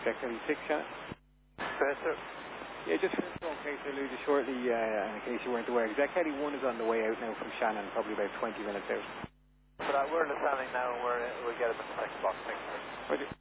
Deck 36, Shannon. Yes, sir. Yeah, just for in case I lose you shortly, and in case you weren't aware, Deck 81 is on the way out now from Shannon, probably about 20 minutes out. But we're in the standing now, and we'll get him in the second box. Thanks, sir. Roger.